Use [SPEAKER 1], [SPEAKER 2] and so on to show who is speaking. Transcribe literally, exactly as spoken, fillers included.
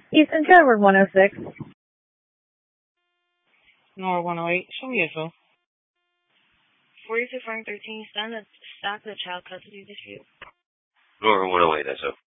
[SPEAKER 1] Eastern Tower one oh six.
[SPEAKER 2] Nor one oh eight. Show me info.
[SPEAKER 3] forty-two, four thirteen, stand at stack the child custody dispute.
[SPEAKER 4] Nor one oh eight, that's up.